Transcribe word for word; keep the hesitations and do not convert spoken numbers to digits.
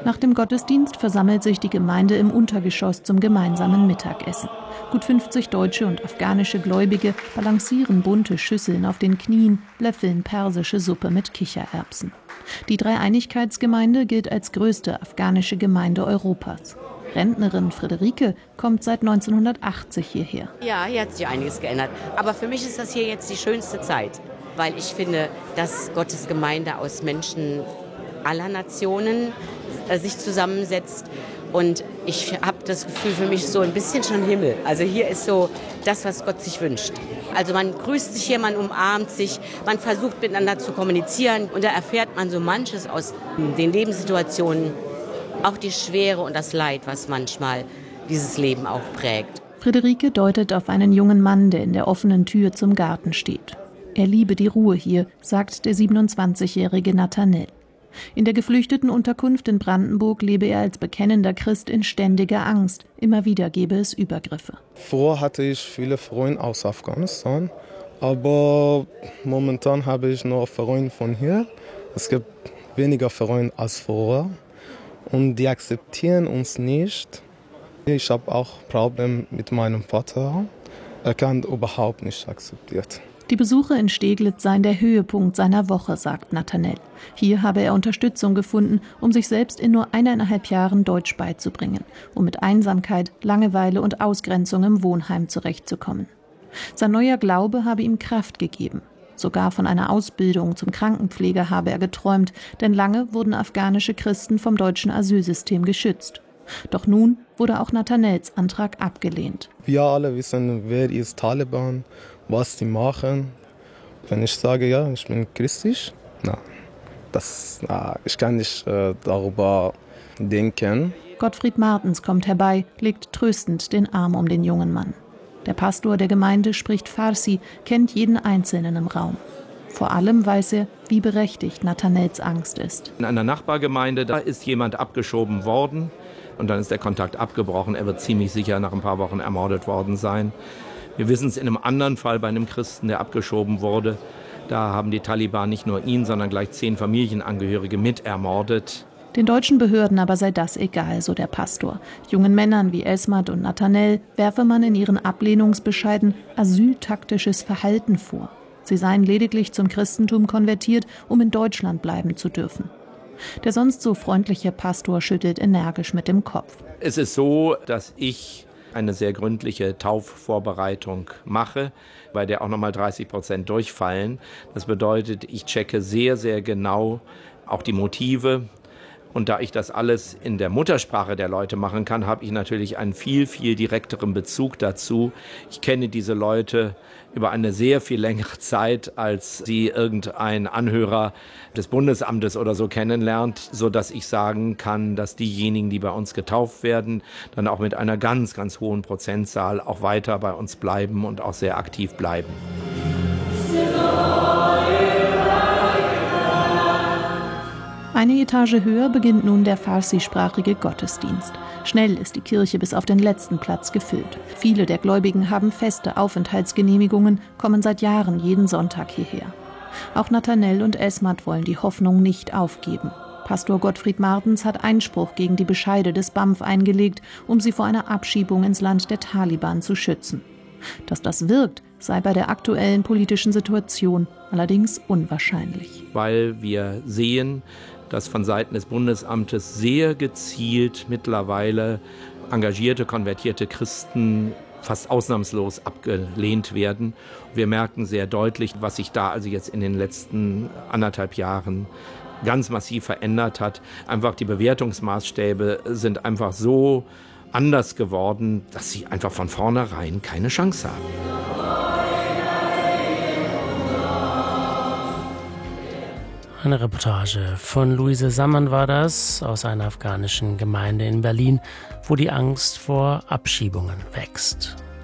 Nach dem Gottesdienst versammelt sich die Gemeinde im Untergeschoss zum gemeinsamen Mittagessen. Gut fünfzig deutsche und afghanische Gläubige balancieren bunte Schüsseln auf den Knien, löffeln persische Suppe mit Kichererbsen. Die Dreieinigkeitsgemeinde gilt als größte afghanische Gemeinde Europas. Rentnerin Friederike kommt seit neunzehnhundertachtzig hierher. Ja, hier hat sich einiges geändert. Aber für mich ist das hier jetzt die schönste Zeit, weil ich finde, dass Gottes Gemeinde aus Menschen aller Nationen äh, sich zusammensetzt. Und ich habe das Gefühl, für mich so ein bisschen schon Himmel. Also hier ist so das, was Gott sich wünscht. Also man grüßt sich hier, man umarmt sich, man versucht miteinander zu kommunizieren. Und da erfährt man so manches aus den Lebenssituationen, auch die Schwere und das Leid, was manchmal dieses Leben auch prägt. Friederike deutet auf einen jungen Mann, der in der offenen Tür zum Garten steht. Er liebe die Ruhe hier, sagt der siebenundzwanzigjährige Nathanael. In der geflüchteten Unterkunft in Brandenburg lebe er als bekennender Christ in ständiger Angst. Immer wieder gebe es Übergriffe. Vorher hatte ich viele Freunde aus Afghanistan, aber momentan habe ich nur Freunde von hier. Es gibt weniger Freunde als vorher und die akzeptieren uns nicht. Ich habe auch Probleme mit meinem Vater. Er kann überhaupt nicht akzeptieren. Die Besuche in Steglitz seien der Höhepunkt seiner Woche, sagt Nathanael. Hier habe er Unterstützung gefunden, um sich selbst in nur eineinhalb Jahren Deutsch beizubringen, um mit Einsamkeit, Langeweile und Ausgrenzung im Wohnheim zurechtzukommen. Sein neuer Glaube habe ihm Kraft gegeben. Sogar von einer Ausbildung zum Krankenpfleger habe er geträumt, denn lange wurden afghanische Christen vom deutschen Asylsystem geschützt. Doch nun wurde auch Nathanaels Antrag abgelehnt. Wir alle wissen, wer ist Taliban, was sie machen. Wenn ich sage, ja, ich bin christlich, na, das, na, ich kann nicht äh, darüber denken. Gottfried Martens kommt herbei, legt tröstend den Arm um den jungen Mann. Der Pastor der Gemeinde spricht Farsi, kennt jeden Einzelnen im Raum. Vor allem weiß er, wie berechtigt Nathanaels Angst ist. In einer Nachbargemeinde, da ist jemand abgeschoben worden und dann ist der Kontakt abgebrochen. Er wird ziemlich sicher nach ein paar Wochen ermordet worden sein. Wir wissen es in einem anderen Fall bei einem Christen, der abgeschoben wurde. Da haben die Taliban nicht nur ihn, sondern gleich zehn Familienangehörige mit ermordet. Den deutschen Behörden aber sei das egal, so der Pastor. Jungen Männern wie Esmat und Nathanael werfe man in ihren Ablehnungsbescheiden asyltaktisches Verhalten vor. Sie seien lediglich zum Christentum konvertiert, um in Deutschland bleiben zu dürfen. Der sonst so freundliche Pastor schüttelt energisch mit dem Kopf. Es ist so, dass ich eine sehr gründliche Taufvorbereitung mache, bei der auch nochmal dreißig Prozent durchfallen. Das bedeutet, ich checke sehr, sehr genau auch die Motive. Und da ich das alles in der Muttersprache der Leute machen kann, habe ich natürlich einen viel, viel direkteren Bezug dazu. Ich kenne diese Leute über eine sehr viel längere Zeit, als sie irgendein Anhörer des Bundesamtes oder so kennenlernt, sodass ich sagen kann, dass diejenigen, die bei uns getauft werden, dann auch mit einer ganz, ganz hohen Prozentzahl auch weiter bei uns bleiben und auch sehr aktiv bleiben. Eine Etage höher beginnt nun der farsi-sprachige Gottesdienst. Schnell ist die Kirche bis auf den letzten Platz gefüllt. Viele der Gläubigen haben feste Aufenthaltsgenehmigungen, kommen seit Jahren jeden Sonntag hierher. Auch Nathanael und Esmat wollen die Hoffnung nicht aufgeben. Pastor Gottfried Martens hat Einspruch gegen die Bescheide des B A M F eingelegt, um sie vor einer Abschiebung ins Land der Taliban zu schützen. Dass das wirkt, sei bei der aktuellen politischen Situation allerdings unwahrscheinlich. Weil wir sehen, dass von Seiten des Bundesamtes sehr gezielt mittlerweile engagierte, konvertierte Christen fast ausnahmslos abgelehnt werden. Wir merken sehr deutlich, was sich da also jetzt in den letzten anderthalb Jahren ganz massiv verändert hat. Einfach die Bewertungsmaßstäbe sind einfach so anders geworden, dass sie einfach von vornherein keine Chance haben. Eine Reportage von Luise Sammann war das, aus einer afghanischen Gemeinde in Berlin, wo die Angst vor Abschiebungen wächst.